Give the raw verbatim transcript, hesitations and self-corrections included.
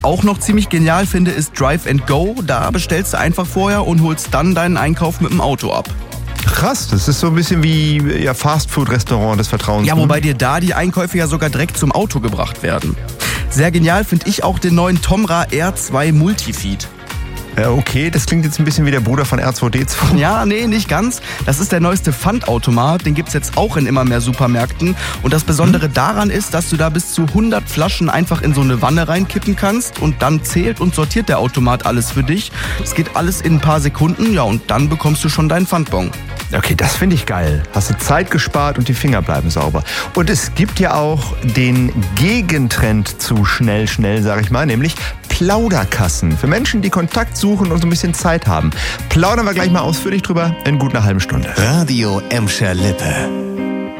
Auch noch ziemlich genial finde ist Drive and Go. Da bestellst du einfach vorher und holst dann deinen Einkauf mit dem Auto ab. Krass, das ist so ein bisschen wie ja, Fastfood-Restaurant des Vertrauens. Ja, wobei dir da die Einkäufe ja sogar direkt zum Auto gebracht werden. Sehr genial finde ich auch den neuen Tomra R zwei Multifeed. Ja, okay, das klingt jetzt ein bisschen wie der Bruder von R zwei D zwei. Ja, nee, nicht ganz. Das ist der neueste Pfandautomat. Den gibt's jetzt auch in immer mehr Supermärkten. Und das Besondere hm. daran ist, dass du da bis zu hundert Flaschen einfach in so eine Wanne reinkippen kannst. Und dann zählt und sortiert der Automat alles für dich. Es geht alles in ein paar Sekunden. Ja, und dann bekommst du schon deinen Pfandbon. Okay, das finde ich geil. Hast du Zeit gespart und die Finger bleiben sauber. Und es gibt ja auch den Gegentrend zu schnell, schnell, sag ich mal, nämlich Plauderkassen. Für Menschen, die Kontakt suchen und so ein bisschen Zeit haben. Plaudern wir gleich mal ausführlich drüber in gut einer halben Stunde. Radio Emscher Lippe.